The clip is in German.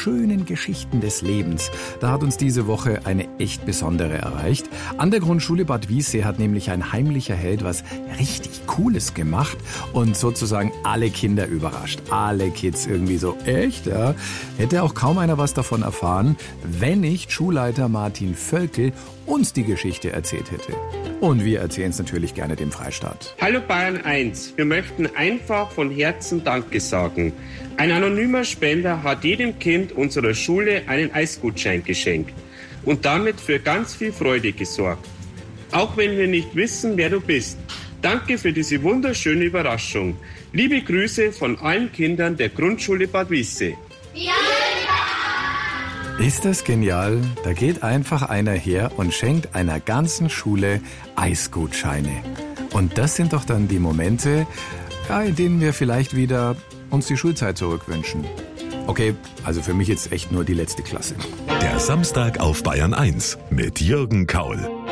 schönen Geschichten des Lebens. Da hat uns diese Woche eine echt besondere erreicht. An der Grundschule Bad Wiessee hat nämlich ein heimlicher Held was richtig Cooles gemacht und sozusagen alle Kinder überrascht. Alle Kids irgendwie so, echt, ja? Hätte auch kaum einer was davon erfahren, wenn nicht Schulleiter Martin Völkel uns die Geschichte erzählt hätte. Und wir erzählen es natürlich gerne dem Freistaat. Hallo Bayern 1, wir möchten einfach von Herzen Danke sagen. Ein anonymer Spender hat jedem Kind unserer Schule einen Eisgutschein geschenkt und damit für ganz viel Freude gesorgt. Auch wenn wir nicht wissen, wer du bist. Danke für diese wunderschöne Überraschung. Liebe Grüße von allen Kindern der Grundschule Bad Wiessee. Ja! Ist das genial? Da geht einfach einer her und schenkt einer ganzen Schule Eisgutscheine. Und das sind doch dann die Momente, ja, in denen wir vielleicht wieder uns die Schulzeit zurückwünschen. Okay, also für mich jetzt echt nur die letzte Klasse. Der Samstag auf Bayern 1 mit Jürgen Kaul.